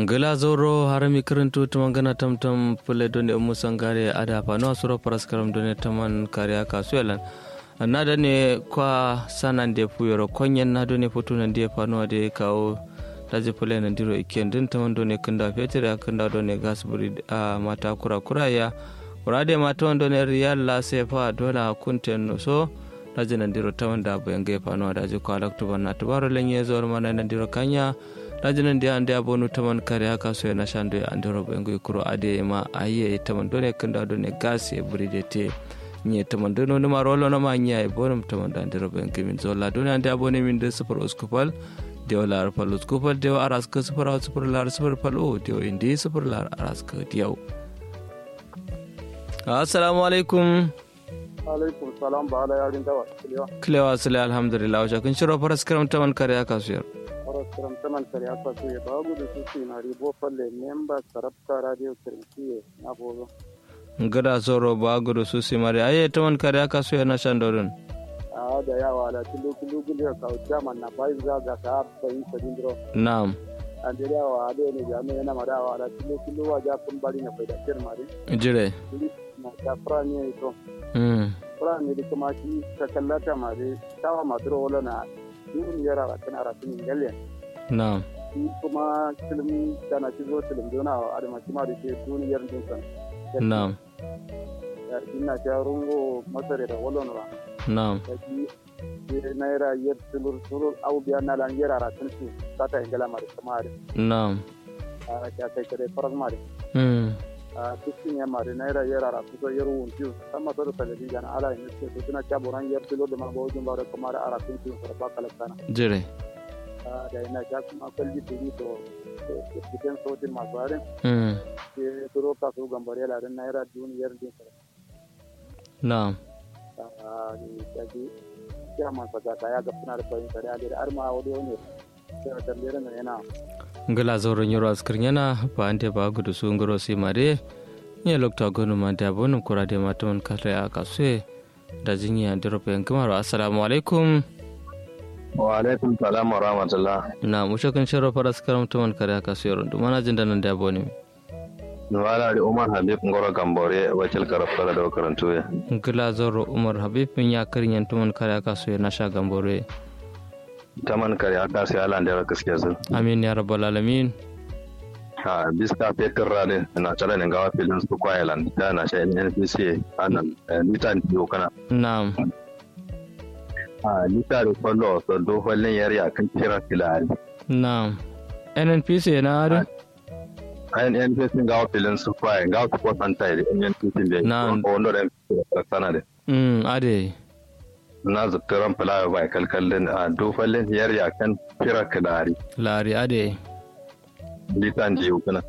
ngila zoro harami karantu tumangana tamtam pule doni musangare ada pano asuro paraskaram doni taman karya kasuelan nada ne kwa sana nde puyoro konyen na doni futuna nde pano ade kawo daji pule na ndiro ikendin taman doni kanda fetere kanda doni gasburi mata kura ya urade mata doni riyal la sefa dola kunten so daji na ndiro taman da benge pano daji kwa laktuba na tubaro lenye zoro mana na ndiro kanya rajinan da an da bonu taman kare haka so na shando ya andoro bengo kuro ade ma aye taman done kanda done gas e buridete nye taman dono no marolo no ma nya e bonum taman da andoro bengo min zolla done an da bone min de super oskopal de wala arpal oskopal de aras ka super lar super palo de indi super lar aras ka diaw assalamu alaikum alaikum salam ba ala yarin dawa klewa sale alhamdulillah wa kun shiro faras karam taman kare haka so Karam taman kare haka su ya babu da su na ribo falle memba sarabta radio kirkiye na bozo ngada zoro bagu da su simari aye taman kare haka su ya na shandorun da yawa da tilo gudu ka chairman na bai za ga ka bai sadindro na'am an da yawa da ne jami'a yana madawa da tilo wa ja kun bari na faida kirmari jire na ta frani to frani da kuma shi ka kallata mare tawa maduro wala na duniyar a kan arafin galiyan na'am kuma film kana shigo film dona a armaci ma da ke duniyar dinsan na'am ya ina ta rungo masare da wallon ra na'am kaji naira yar sulur au biya na lan yara ratin su sata ingala mare kamar na'am a ta kai kare faras mare a cikin ya mare naira yara ratin so yar wunti sama to da talabijin ala ne ce suna ta boran yar sulur da mabojin ba da kamar a ratin su ba kala kana jire da ina ja kuma kalli tuni to cikin sautin masu harin ke turo kasu gambare larin naira duniyar din na'am da ji kyaman sadaka ya ga suna da fahimta da adiri har ma wani wani da tambayar na yana ngala zoro nyoro askir yana ba ante ba gudu su ngoro si mare nye lokta gonu ma da bonu kurade maton kale aka se da jinya drope ngamaru assalamu alaikum wa alaikum salam wa rahmatullah na mushakan sharo faras karam tuman kare aka se rondu mana jinda nan da bonu wala da Umar Habib ngoro gambore wacil karafara da karanto ya ngala zoro Umar Habib ya karin tuman kare aka se na sha gambore taman kare aka se Allah da gaskiya sun amin ya rabbal alamin ha biska peter rade na tare ne gawa filin su kwailan da na sha NPC anan litan biyo kana na'am lita da kwallo so do fallen yari akan kira filari na'am NPC na are NPC gawa filin su kwai gawa ko santa da NPC be wanda da sana da ade na zuktaran fulawa bai kalkallin a do fallen yari akan kira filari lari ade litan jiyo kana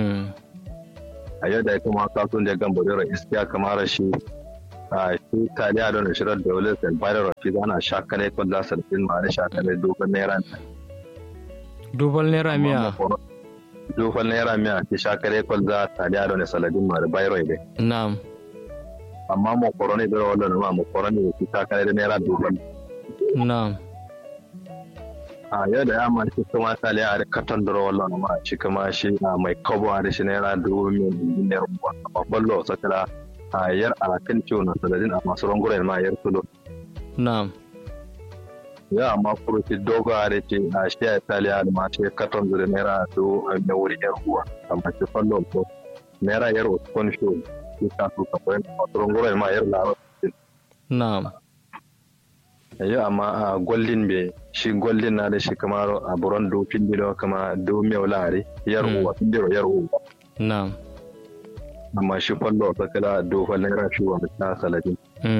a yau da kuma kasuwan da gan bodoro iskiya kamar shi shi taliya don shirar da wale sai bayar rafi ana shakale ko da sarfin ma da shakale dogon naira miya dogon naira miya ki shakale ko da taliya don saladin ma da bayar dai na'am amma mu korone da wannan ma mu korone ki shakale da naira dogon na'am yau da yamma shi kuma taliya da katon da wannan ma shi kuma shi mai kobo da shi naira 2,000 naira a ballo sakala yar alakan ciwo na saladin a masu ranguren ma yar tulo na'am ya amma furuci dogo a da ce a shi a italiya da ma ce katon da naira da wuri yar uwa amma shi fallo ko naira yar uskon shi shi ka su kafin masu ranguren ma yar larabci na'am yau amma a gwallin be shi gwallin na da shi kamar a buron dofin bilo kama domiyau lare yar uwa sun biro yar uwa na'am amma shi fallo ta kala dogon naira shi wa ta saladin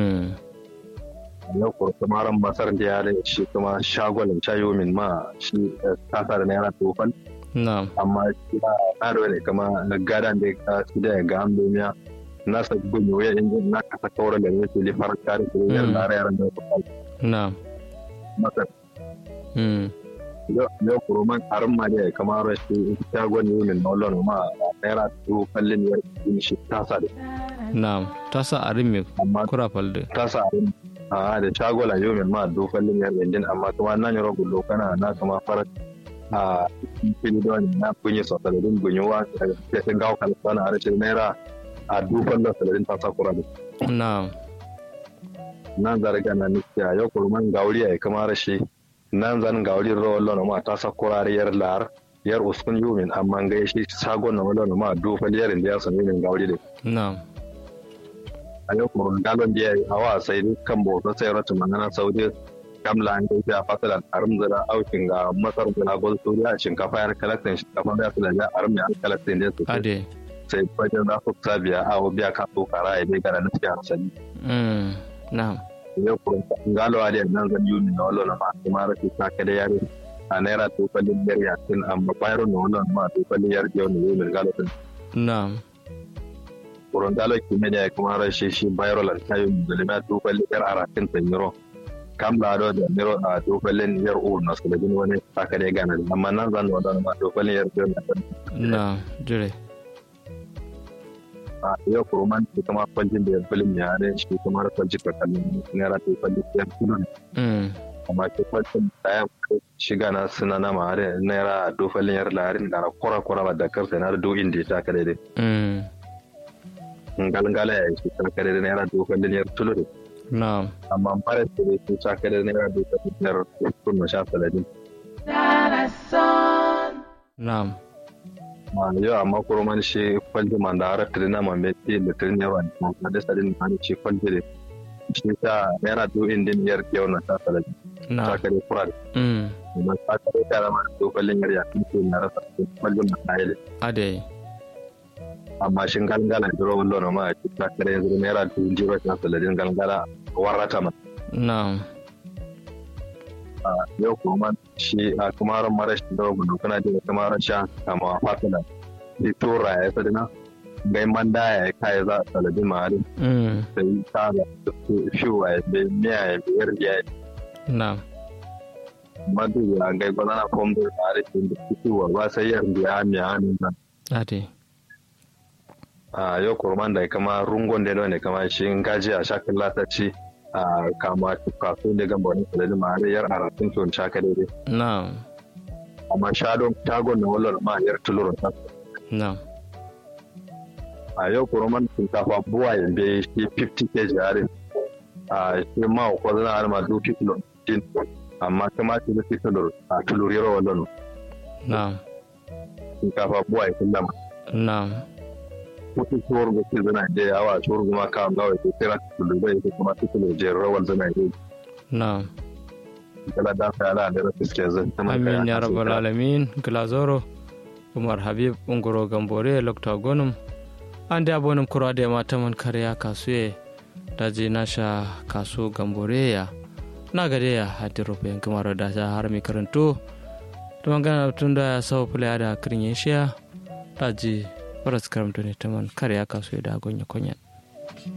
yau ko kamaran basar da ya da shi kuma shagolin shayo min ma shi kasa da naira dogon amma shi ba tsaro ne kama gadan da ka su da ga an domiya na sabbin yoya inda na kasa kawar da ne su lifar kare su yar lare yaran da ku na'am masar yau kuroman karin ma da kamar shi shagon yomin maulon ma naira dogon yar shi tasa da na'am tasa arimi kura falde tasa arimi da shagola yomin ma dogon yar indin amma kuma nan yaro gullo kana na kuma farat a fili don na kunye so saladin gunyowa ya ta gawo kan sana a rashin naira a dufan da saladin ta sakura da na'am nan zarga na nikiya yau kurman gauri ya kama rashi nan zan gauri rawar lona ma ta sakura yar lar yar uskun yumin amma ga shi sagon na lona ma dufan yarin da ya sanu min gauri da na'am a yau kurman galon da ya yi hawa sai kan bauta sai ratu magana saudi kamla an kai a fasalan arzira aukin ga masar da gol suriya shinkafa yar kalaktin shinkafa da su da ya armi an kalaktin da su ade sai wajen za su sabiya a biya ka so kara ya bai gara na cikin hasali na'am yau kuma galowa da nan zan yi na wallo na ma kuma rashi ta kada yare a naira tofalin yar yakin amma bayar na wallo ma tofalin yar yau ne mai galotin na'am kurun galo kimiyya ya kuma rashi shi bayar lan tayo musulmi tofalin yar arakin tanyiro kam lado da miro a tofalin yar uwar na sulabin wani ta kada ya gana amma nan zan wallo ma tofalin yar yau na jire a yau kuruman su kama kwaljin da ya filin ya ne shi kuma da kwaljin da kalin naira ta kwaljin da ya filin amma ke kwaljin da ya shiga na suna na mare naira dofalin yar larin da na kura ba da karsa na da do'in da ya taka daidai galgala ya yi shi taka daidai naira dofalin yar tuluri amma fara su da su taka daidai naira dofalin yar tuluri sha saladin na'am yau amma kuruman shi kwalji man da harar tirina man bai da tirin yawa na da sadin ma shi kwalji ne shi ta yana do'in din yar yau na ta salaji ta kare kura da kuma ta kare kara ma dokalin yar yakin ce na rasa kwaljin man da yale ade amma shin galgala da rawar lona ma ta kare yanzu naira 2,000 ta salajin galgala warrata ma na'am yau kuma shi a kumaran marashi da gudu kana da kumaran sha kama fatila di tura ya sadina gai manda ya kai za saladin mali sai ta da shuwa ya bai miya ya biyar ya na madu ya gai gwana fom da tarihin da fitowa ba sai yar da miya ne nan ate yau kurman da kama rungon da ne kama shi gaji a shakin lataci a kama kasu da gamba wani da ma yar arafin tun shaka daidai na'am amma shagon na wallar ma yar tulurun ta na'am a yau kuroman shinkafa buwa ya bai shi 50 kg harin a shi ma ko zana arma 2 kg din amma kama shi da tulur a tulur yaro wallar na'am shinkafa buwa ya kullama na'am wasu tsohon da ke zana da yawa tsohon kuma kawon gawa ke kira tulubai da kuma tukulo jerin rawar zana da na kala da fa ala da rafi suke zan amin ya rabbal alamin glazoro umar habib ungoro gambore lokta gonum ande abonum kura da mata man kariya kasuye daji nasha kasu gambore ya na gade ya hadiro bayan kamar da har mi karanto to magana tunda ya sawo fulaya da kirin yeshiya daji faras karamta ne ta man kare ya kaso da gonya konya